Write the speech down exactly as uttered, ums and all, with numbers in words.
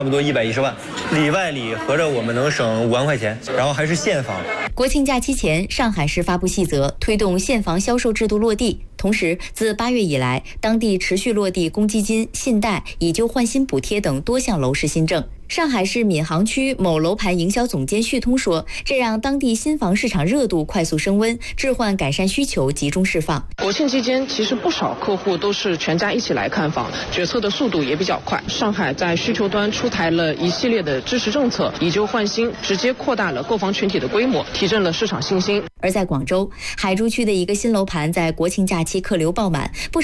差不多一百一十万，里外里合着我们能省五万块钱，然后还是现房。 国庆假期前，上海市发布细则，推动现房销售制度落地。同时，自八月以来，当地持续落地公积金、信贷、以旧换新补贴等多项楼市新政。上海市闵行区某楼盘营销总监旭通说，这让当地新房市场热度快速升温，置换改善需求集中释放。 国庆期间，其实不少客户都是全家一起来看房，决策的速度也比较快。上海在需求端出台了一系列的支持政策，以旧换新，直接扩大了购房群体的规模，提振了市场信心。 而在广州海珠区的一个新楼盘，在国庆假期客流爆满，不少